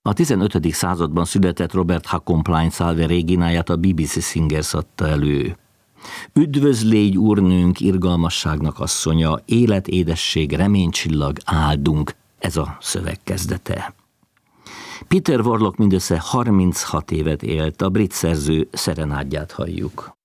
A 15. században született Robert Hacomplain Salve Regináját a BBC Singers adta elő. Üdvözlégy úrnőnk, irgalmasságnak asszonya, életédesség, reménycsillag, áldunk, ez a szöveg kezdete. Peter Warlock mindössze 36 évet élt, a brit szerző szerenádját halljuk.